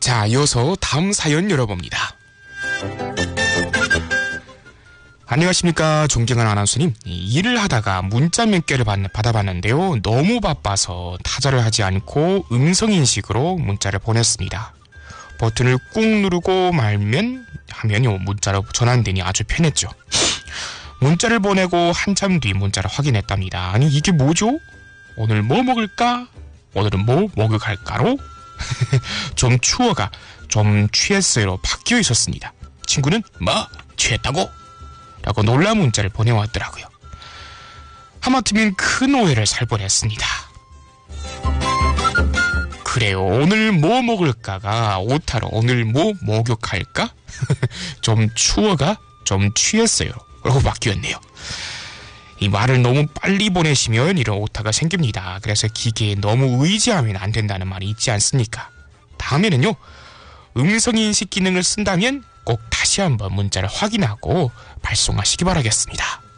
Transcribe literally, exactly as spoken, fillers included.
자, 이어서 다음 사연 열어봅니다. 안녕하십니까, 존경하는 아나운서님. 일을 하다가 문자 몇 개를 받, 받아봤는데요. 너무 바빠서 타자를 하지 않고 음성인식으로 문자를 보냈습니다. 버튼을 꾹 누르고 말면 하면요, 문자로 전환되니 아주 편했죠. 문자를 보내고 한참 뒤 문자를 확인했답니다. 아니, 이게 뭐죠? 오늘 뭐 먹을까? 오늘은 뭐 목욕할까로? 좀 추워가 좀 취했어요로 바뀌어 있었습니다. 친구는 뭐? 취했다고? 라고 놀란 문자를 보내왔더라고요. 하마터면 큰 오해를 살 뻔했습니다. 그래요, 오늘 뭐 먹을까가 오타로 오늘 뭐 목욕할까? 좀 추워가 좀 취했어요 라고 바뀌었네요. 이 말을 너무 빨리 보내시면 이런 오타가 생깁니다. 그래서 기계에 너무 의지하면 안 된다는 말이 있지 않습니까? 다음에는요, 음성인식 기능을 쓴다면 꼭 다시 한번 문자를 확인하고 발송하시기 바라겠습니다.